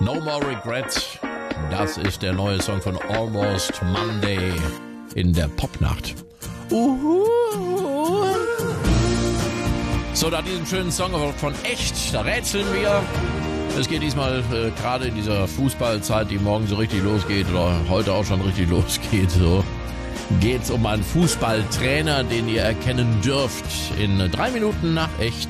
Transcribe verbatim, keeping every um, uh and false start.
No More Regret. Das ist der neue Song von Almost Monday in der Popnacht. Uhu. So, nach diesem schönen Song von Echt, da rätseln wir. Es geht diesmal äh, gerade in dieser Fußballzeit, die morgen so richtig losgeht oder heute auch schon richtig losgeht, so geht's um einen Fußballtrainer, den ihr erkennen dürft in drei Minuten nach Echt.